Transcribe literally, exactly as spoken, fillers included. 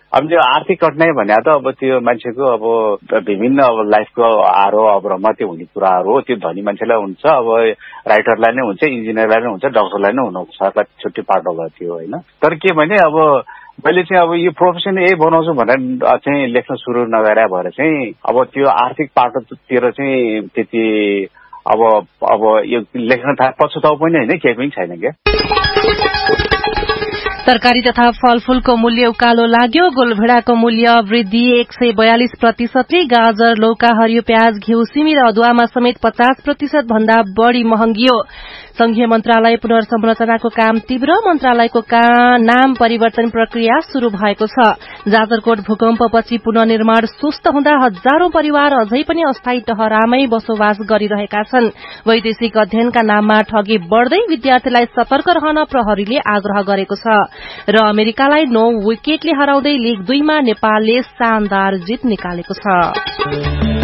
अब त्यो आर्थिक कठिनाई भने त अब त्यो मान्छेको अब विभिन्न अब लाइफको आरोह अवरोहमा त्यो हुने कुराहरू हो। त्यो धनी मान्छेलाई हुन्छ, अब राइटरलाई नै हुन्छ, इन्जिनियरलाई नै हुन्छ, डक्टरलाई नै हुनु सरलाई छुट्टी पार्ट होला त्यो होइन। तर के भने अब मैले चाहिँ अब यो प्रोफेसन यही बनाउँछु भनेर चाहिँ लेख्न सुरु नगरे भएर चाहिँ अब त्यो आर्थिक पाटोतिर चाहिँ त्यति अब अब यो लेख्न थाहा पछुताउ पनि होइन, केही पनि छैन क्या। तरकारी तथा फलफूलको मूल्य उकालो लाग्यो। गोलभेड़ाको मूल्य वृद्धि एक सय बयालिस प्रतिशतले। गाजर, लौका, हरियो प्याज, घिउ, सिमी र अदुवामा समेत पचास प्रतिशत भन्दा बढ़ी महँगियो। संघीय मन्त्रालय पुनर्संरचनाको काम तीव्र। मन्त्रालयको नाम परिवर्तन प्रक्रिया शुरू भएको छ। जाजरकोट भूकम्पपछि पुनर्निर्माण सुस्त हुँदा हजारौं परिवार अझै पनि अस्थायी टहरामै बसोबास गरिरहेका छन्। वैदेशिक अध्ययनका नाममा ठगी बढ़दै विद्यार्थीलाई सतर्क रहन प्रहरीले आग्रह गरेको छ। र अमेरिकालाई नौ विकेटले हराउँदै लीग दुईमा नेपालले शानदार जित निकालेको छ।